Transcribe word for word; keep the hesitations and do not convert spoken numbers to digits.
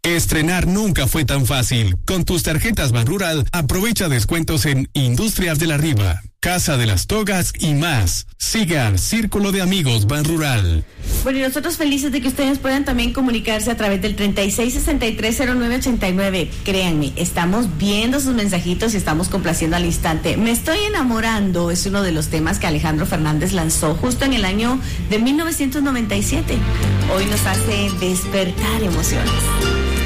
Estrenar nunca fue tan fácil. Con tus tarjetas Banrural, aprovecha descuentos en Industrias de la Riva, Casa de las Togas y más. Siga al Círculo de Amigos Banrural. Bueno, y nosotros felices de que ustedes puedan también comunicarse a través del treinta y seis sesenta y tres cero nueve ochenta y nueve. Créanme, estamos viendo sus mensajitos y estamos complaciendo al instante. Me estoy enamorando es uno de los temas que Alejandro Fernández lanzó justo en el año de mil novecientos noventa y siete. Hoy nos hace despertar emociones.